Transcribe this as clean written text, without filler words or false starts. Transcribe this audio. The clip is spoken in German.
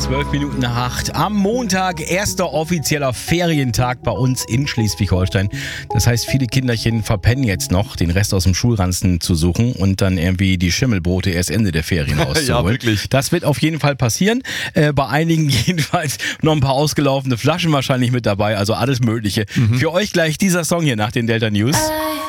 7:12 am Montag, erster offizieller Ferientag bei uns in Schleswig-Holstein. Das heißt, viele Kinderchen verpennen jetzt noch, den Rest aus dem Schulranzen zu suchen und dann irgendwie die Schimmelbrote erst Ende der Ferien rauszuholen. Ja, wirklich. Das wird auf jeden Fall passieren. Bei einigen jedenfalls noch ein paar ausgelaufene Flaschen wahrscheinlich mit dabei, also alles Mögliche. Für euch gleich dieser Song hier nach den Delta News.